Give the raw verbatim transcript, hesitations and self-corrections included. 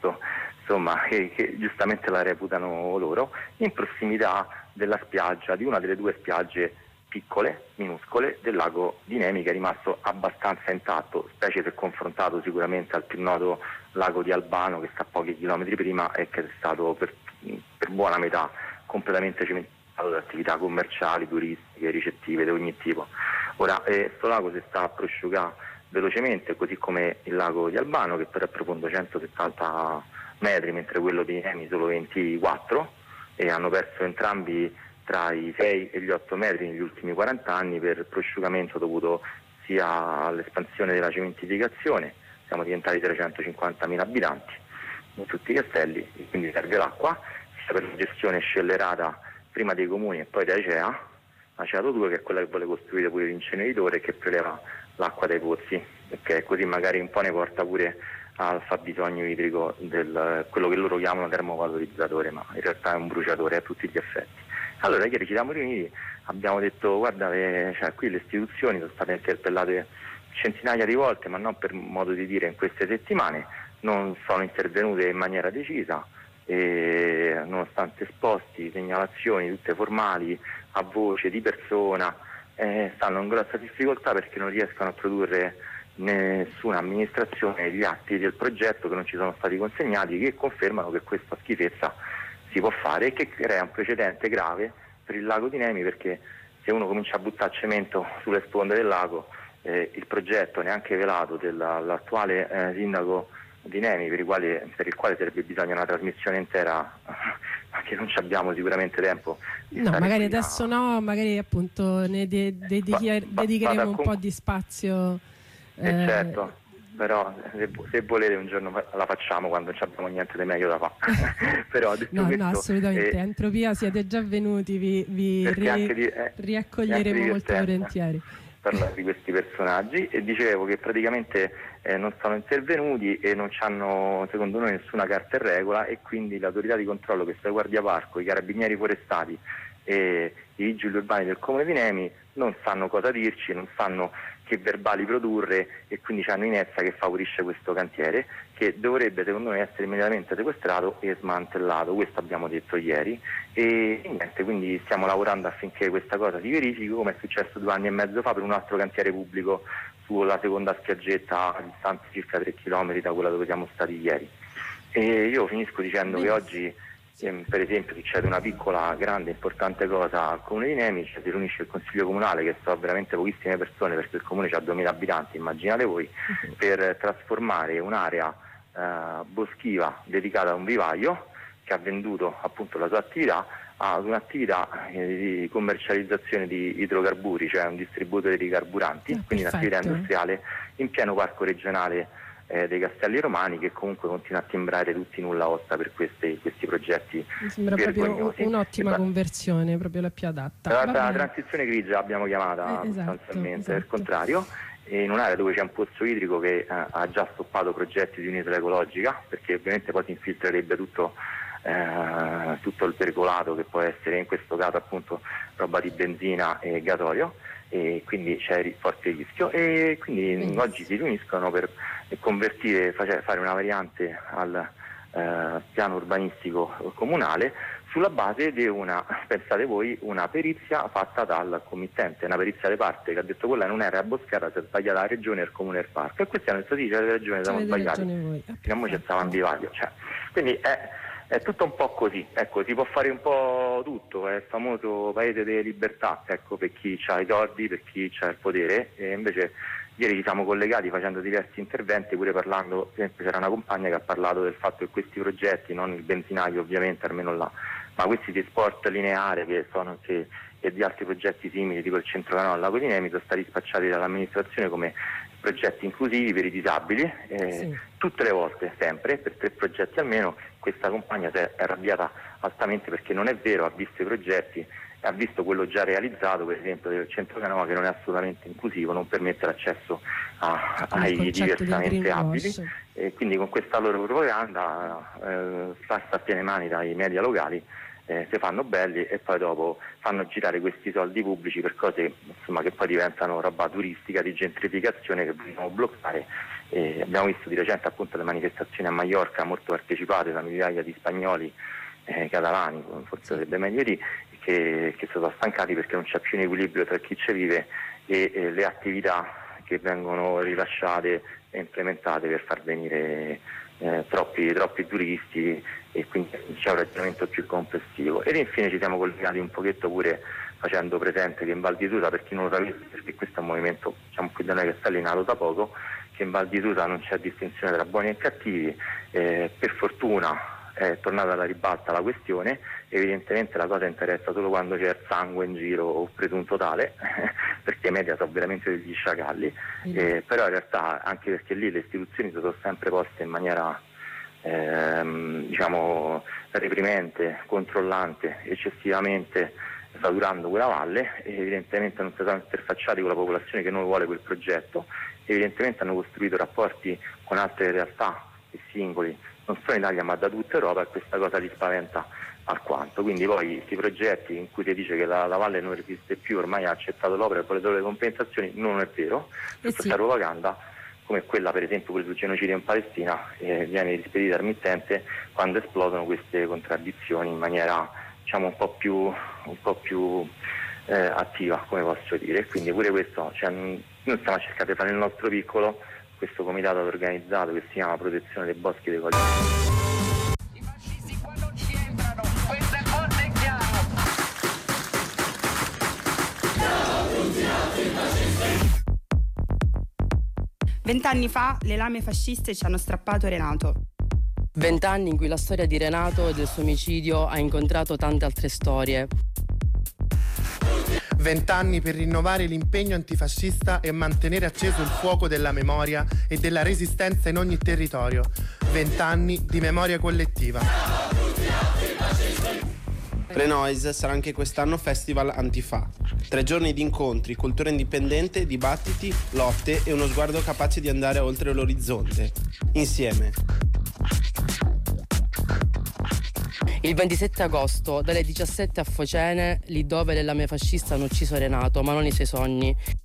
posto insomma che, che giustamente la reputano loro, in prossimità della spiaggia, di una delle due spiagge piccole, minuscole, del lago di Nemi, che è rimasto abbastanza intatto, specie se confrontato sicuramente al più noto lago di Albano, che sta pochi chilometri prima e che è stato per, per buona metà completamente cementato da attività commerciali, turistiche, ricettive di ogni tipo. Ora, questo eh, lago si sta a prosciugare velocemente, così come il lago di Albano, che però è profondo centosettanta metri, mentre quello di Nemi solo ventiquattro, e hanno perso entrambi tra i sei e gli otto metri negli ultimi quaranta anni per prosciugamento dovuto sia all'espansione della cementificazione. Siamo diventati trecentocinquantamila abitanti in tutti i castelli, e quindi serve l'acqua sia per la gestione scellerata prima dei comuni e poi da Acea, Aceato due, che è quella che vuole costruire pure l'inceneritore che preleva l'acqua dai pozzi, perché così magari un po' ne porta pure al fabbisogno idrico del quello che loro chiamano termovalorizzatore, ma in realtà è un bruciatore a tutti gli effetti. Allora ieri ci siamo riuniti, abbiamo detto guarda, eh, cioè, qui le istituzioni sono state interpellate centinaia di volte, ma non per modo di dire in queste settimane, non sono intervenute in maniera decisa, e nonostante esposti, segnalazioni tutte formali, a voce, di persona, eh, stanno in grossa difficoltà perché non riescono a produrre nessuna amministrazione gli atti del progetto che non ci sono stati consegnati, che confermano che questa schifezza si può fare e che crea un precedente grave per il lago di Nemi, perché se uno comincia a buttare cemento sulle sponde del lago, eh, il progetto neanche velato dell'attuale eh, sindaco di Nemi, per il, quale, per il quale sarebbe bisogno una trasmissione intera, ma che non ci abbiamo sicuramente tempo di no, magari adesso a... no, magari appunto ne de- dedichi- va, dedicheremo un con... po' di spazio. Eh, eh, certo, però se, se volete un giorno la facciamo quando non abbiamo niente di meglio da fare. Però detto no, questo, no, assolutamente. Eh, Entropia siete già venuti, vi, vi ri- di, eh, riaccoglieremo molto volentieri. Parlare di questi personaggi, e dicevo che praticamente eh, non sono intervenuti e non hanno secondo noi nessuna carta in regola, e quindi l'autorità di controllo, che sta ai Guardia Parco, i carabinieri forestali e i vigili urbani del comune di Nemi, non sanno cosa dirci, non sanno che verbali produrre, e quindi c'hanno Inezza che favorisce questo cantiere, che dovrebbe secondo noi essere immediatamente sequestrato e smantellato. Questo abbiamo detto ieri, e niente, quindi stiamo lavorando affinché questa cosa si verifichi, come è successo due anni e mezzo fa per un altro cantiere pubblico sulla seconda spiaggetta a distanza circa tre chilometri da quella dove siamo stati ieri. E io finisco dicendo che oggi eh, per esempio succede una piccola, grande, importante cosa al comune di Nemi, cioè si riunisce il consiglio comunale, che sono veramente pochissime persone perché il comune ha duemila abitanti, immaginate voi, uh-huh. per trasformare un'area eh, boschiva dedicata a un vivaio che ha venduto appunto la sua attività ad un'attività eh, di commercializzazione di idrocarburi, cioè un distributore di carburanti, ah, quindi perfetto. un'attività industriale in pieno parco regionale eh, dei Castelli Romani, che comunque continua a timbrare tutti nulla osta per questi, questi progetti. Mi sembra proprio un'ottima conversione, proprio la più adatta. La, la transizione grigia l'abbiamo chiamata eh, esatto, sostanzialmente, esatto. Al contrario, in un'area dove c'è un pozzo idrico che eh, ha già stoppato progetti di un'isola ecologica, perché ovviamente poi si infiltrerebbe tutto Eh, tutto il percolato, che può essere in questo caso appunto roba di benzina e gasolio, e quindi c'è forte rischio, e quindi Benissimo. Oggi si riuniscono per convertire, fare una variante al eh, piano urbanistico comunale sulla base di una, pensate voi, una perizia fatta dal committente, una perizia di parte che ha detto quella non era a Boscata, si è sbagliata la regione e il comune e il parco, e questi hanno detto sì, c'è la regione, siamo sbagliati, finiamo c'è stava un vivario, cioè, quindi è È tutto un po' così, ecco, si può fare un po' tutto, è il famoso paese delle libertà, ecco, per chi ha i soldi, per chi ha il potere, e invece ieri ci siamo collegati facendo diversi interventi, pure parlando, per esempio c'era una compagna che ha parlato del fatto che questi progetti, non il benzinaio ovviamente, almeno là, ma questi di sport lineare che sono che, e di altri progetti simili, tipo il centro canale al lago di Nemi, sono stati spacciati dall'amministrazione come progetti inclusivi per i disabili, eh, sì. Tutte le volte, sempre, per tre progetti almeno. Questa compagnia si è arrabbiata altamente perché non è vero, ha visto i progetti, ha visto quello già realizzato, per esempio del centro Canova, che non è assolutamente inclusivo, non permette l'accesso a, ai diversamente abili, e quindi con questa loro propaganda eh, sta piene mani dai media locali, eh, si fanno belli e poi dopo fanno girare questi soldi pubblici per cose insomma che poi diventano roba turistica di gentrificazione che dobbiamo bloccare, E abbiamo visto di recente appunto le manifestazioni a Maiorca molto partecipate da migliaia di spagnoli, eh, catalani, forse sarebbe meglio dire, che, che sono stancati perché non c'è più un equilibrio tra chi ci vive e, e le attività che vengono rilasciate e implementate per far venire eh, troppi, troppi turisti, e quindi c'è un ragionamento più complessivo. Ed infine ci siamo collegati un pochetto pure facendo presente che in Val di Susa, per chi non lo sapesse, perché questo è un movimento, diciamo, qui da noi che sta lì nato da poco, che in Val di Susa non c'è distinzione tra buoni e cattivi. Eh, per fortuna è tornata alla ribalta la questione. Evidentemente la cosa interessa solo quando c'è sangue in giro o presunto tale, perché i media sono veramente degli sciacalli, eh, però in realtà anche perché lì le istituzioni si sono sempre poste in maniera ehm, diciamo reprimente, controllante, eccessivamente saturando quella valle, e evidentemente non si sono interfacciati con la popolazione che non vuole quel progetto. Evidentemente hanno costruito rapporti con altre realtà e singoli, non solo in Italia ma da tutta Europa, e questa cosa li spaventa alquanto. Quindi poi questi progetti in cui si dice che la, la valle non resiste più, ormai ha accettato l'opera e vuole solo le compensazioni, non è vero. Eh sì. Questa propaganda, come quella per esempio quella sul genocidio in Palestina, eh, viene rispedita al mittente quando esplodono queste contraddizioni in maniera, diciamo, un po' più, un po' più eh, attiva, come posso dire. Quindi pure questo, cioè, noi stiamo cercando di fare il nostro piccolo, questo comitato organizzato che si chiama Protezione dei Boschi dei Colli. I fascisti qua non ci entrano, questo è forte e chiaro. Vent'anni fa le lame fasciste ci hanno strappato Renato. Vent'anni in cui la storia di Renato e del suo omicidio ha incontrato tante altre storie. Vent'anni per rinnovare l'impegno antifascista e mantenere acceso il fuoco della memoria e della resistenza in ogni territorio. Vent'anni di memoria collettiva. Renoise sarà anche quest'anno Festival Antifa. Tre giorni di incontri, cultura indipendente, dibattiti, lotte e uno sguardo capace di andare oltre l'orizzonte. Insieme. Il ventisette agosto, dalle diciassette a Focene, lì dove le lame fasciste hanno ucciso Renato, ma non i suoi sogni.